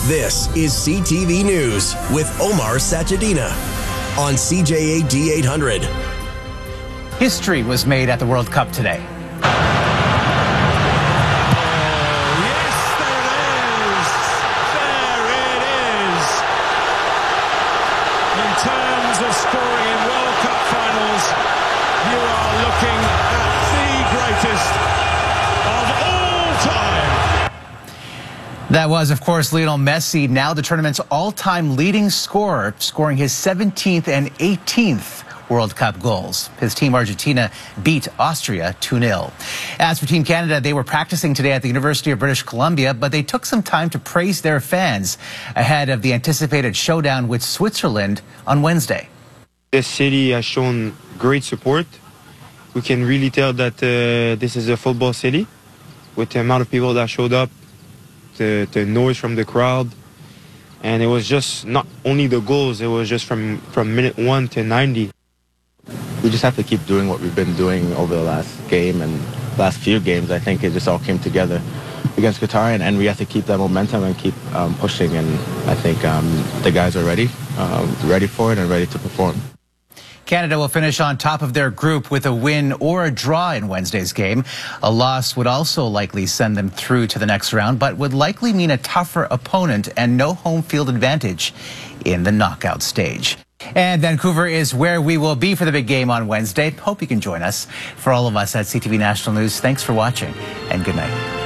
This is CTV News with Omar Sachedina on CJAD 800. History was made at the World Cup today. In terms of scoring in World Cup finals, you are looking at the greatest of all time. That was, of course, Lionel Messi, now the tournament's all-time leading scorer, scoring his 17th and 18th World Cup goals. His team Argentina beat Austria 2-0. As for Team Canada, they were practicing today at the University of British Columbia, but they took some time to praise their fans ahead of the anticipated showdown with Switzerland on Wednesday. This city has shown great support. We can really tell that this is a football city with the amount of people that showed up, the noise from the crowd. And it was just not only the goals, it was just from minute 1 to 90. We just have to keep doing what we've been doing over the last game and last few games. I think it just all came together against Qatar, and we have to keep that momentum and keep pushing. And I think the guys are ready for it and ready to perform. Canada will finish on top of their group with a win or a draw in Wednesday's game. A loss would also likely send them through to the next round, but would likely mean a tougher opponent and no home field advantage in the knockout stage. And Vancouver is where we will be for the big game on Wednesday. Hope you can join us. For all of us at CTV National News, thanks for watching and good night.